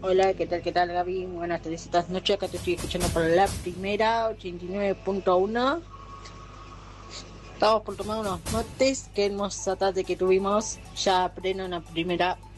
Hola, ¿qué tal, Gaby? Buenas tardes, esta noche acá te estoy escuchando por la primera 89.1. Estamos por tomar unos motes. Qué hermosa tarde que tuvimos ya pleno en la primera.